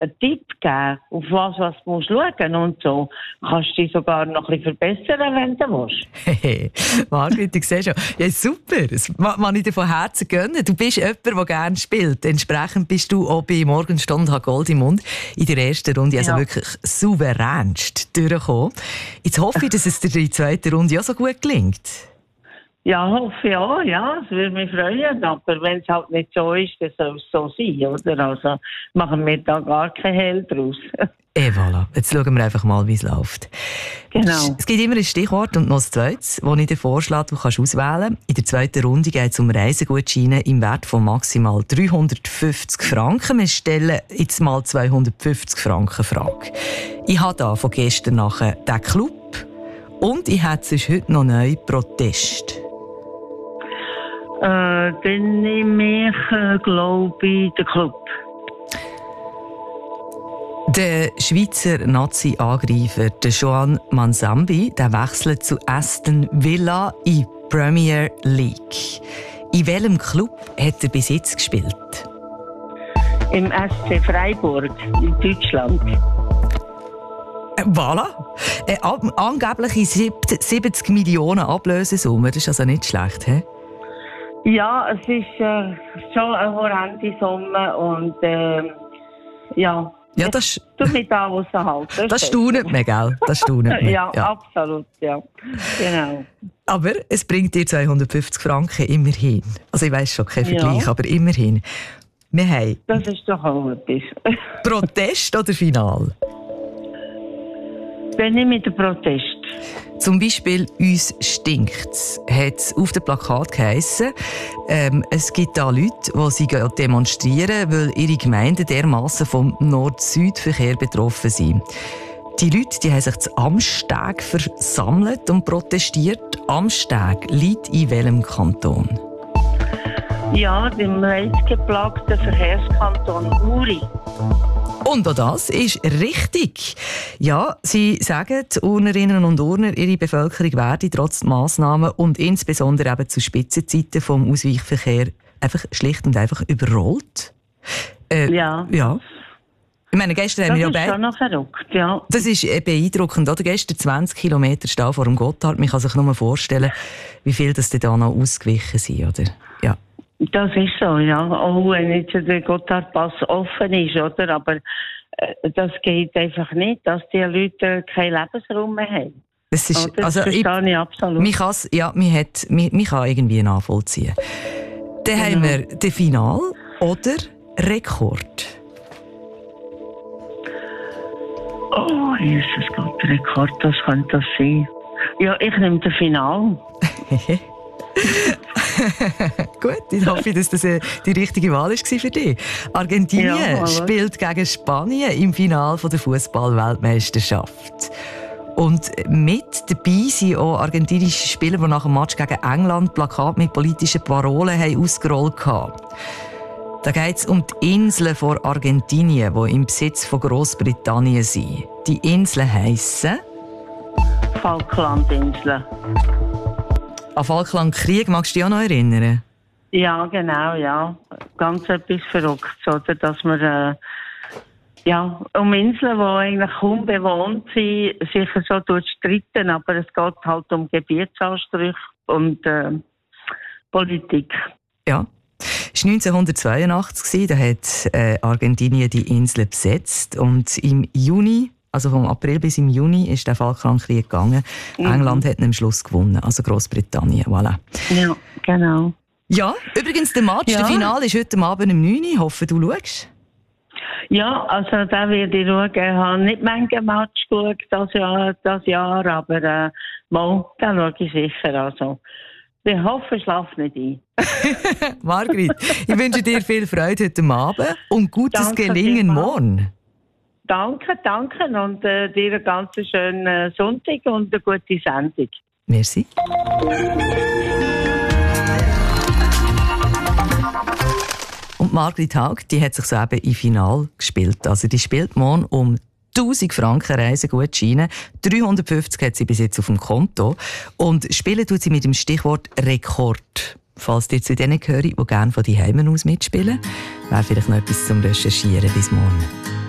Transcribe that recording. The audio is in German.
einen Tipp geben, auf was du musst schauen und so. Kannst du dich sogar noch ein bisschen verbessern, wenn du willst. Hey, Margrit, ich sehe schon. Ja, super. Das kann ich dir von Herzen gönnen. Du bist jemand, der gerne spielt. Entsprechend bist du auch bei Morgenstunde Gold im Mund in der ersten Runde also wirklich souveränst durchgekommen. Jetzt hoffe ich, dass es dir in der zweiten Runde auch so gut gelingt. Ja, hoffe ich auch, ja. Es würde mich freuen. Aber wenn es halt nicht so ist, dann soll es so sein, oder? Also machen wir da gar kein Hehl draus. Voilà. Jetzt schauen wir einfach mal, wie es läuft. Genau. Es gibt immer ein Stichwort und noch ein zweites, das ich dir vorschlage, du kannst auswählen. In der zweiten Runde geht es um Reisegutscheine im Wert von maximal 350 Franken. Wir stellen jetzt mal 250 Franken Frage. Ich habe da von gestern nachher den Club und ich hätte sonst heute noch neu Protest. Dann nehme ich, glaube ich, den Club. Der Schweizer Nazi-Angreifer Joan Manzambi der wechselt zu Aston Villa in die Premier League. In welchem Club hat er bis jetzt gespielt? Im SC Freiburg in Deutschland. Voilà. Angebliche 70 Millionen Ablösesumme, das ist also nicht schlecht, he? Ja, es ist schon eine horrende Summe und ja. Ja, das tut mich da raushalten. Das staunet mich, gell? Das staunet mich. Ja, absolut, ja. Genau. Aber es bringt dir 250 Franken immerhin. Also ich weiss schon, kein Vergleich, aber immerhin. Wir haben das ist doch auch etwas. Protest oder Final? Dann nehme ich den Protest. Zum Beispiel «Uns stinkt's» hat es auf dem Plakat geheissen. Es gibt da Leute, die sie demonstrieren, weil ihre Gemeinden dermassen vom Nord-Süd-Verkehr betroffen sind. Die Leute die haben sich zu Amsteg versammelt und protestiert. Amsteg liegt in welchem Kanton? Ja, dem reizgeplagten Verkehrskanton Uri. Und auch das ist richtig. Ja, sie sagen, die Urnerinnen und Urner, ihre Bevölkerung werde trotz Massnahmen und insbesondere eben zu Spitzenzeiten vom Ausweichverkehr einfach schlicht und einfach überrollt. Ja. Ich meine, gestern haben wir ja das ist schon noch verrückt, ja. Das ist beeindruckend, oder? Gestern 20 Kilometer Stau vor dem Gotthard. Man kann sich nur vorstellen, wie viel das da noch ausgewichen sind, oder? Ja. Das ist so, ja. Auch wenn jetzt der Gotthardpass offen ist, oder? Aber das geht einfach nicht, dass die Leute keinen Lebensraum mehr haben. Das ist, das verstehe ich absolut. Man kann irgendwie nachvollziehen. Dann haben wir den Final oder Rekord. Oh, Jesus Gott, Rekord, was könnte das sein? Ja, ich nehme den Final. Gut, ich hoffe, dass das die richtige Wahl war für dich. Argentinien spielt gegen Spanien im Finale der Fußball-Weltmeisterschaft. Und mit dabei sind auch argentinische Spieler, die nach dem Match gegen England Plakate mit politischen Parolen haben ausgerollt haben. Da geht es um die Inseln vor Argentinien, die im Besitz von Großbritannien sind. Die Inseln heissen Falklandinseln. An Falklandkrieg magst du dich auch noch erinnern? Ja, genau, ja. Ganz etwas Verrücktes, oder? Dass man um Inseln, die eigentlich kaum bewohnt sind, sicher so streiten, aber es geht halt um Gebietsansprüche und Politik. Ja. Es war 1982, da hat Argentinien die Insel besetzt und im Juni, also vom April bis im Juni, ist der Falklandkrieg gegangen. England hat am Schluss gewonnen, also Großbritannien. Voilà. Ja, genau. Ja, übrigens der Match, der Finale ist heute Abend um 9 Uhr. Ich hoffe, du schaust. Ja, also da werde ich schauen. Ich habe nicht manche Match geschaut das Jahr, aber da schaue ich sicher. Also. Ich hoffe, ich schlafe nicht ein. Margrit, ich wünsche dir viel Freude heute Abend und gutes Gelingen morgen. Danke und dir einen ganz schönen Sonntag und eine gute Sendung. Merci. Und Margrit Haug, die hat sich so eben im Finale gespielt. Also die spielt morgen um 1000 Franken Reisegutscheine. 350 hat sie bis jetzt auf dem Konto. Und spielen tut sie mit dem Stichwort Rekord. Falls ihr zu denen gehört, die gerne von daheim aus mitspielen, wäre vielleicht noch etwas zum Recherchieren bis morgen.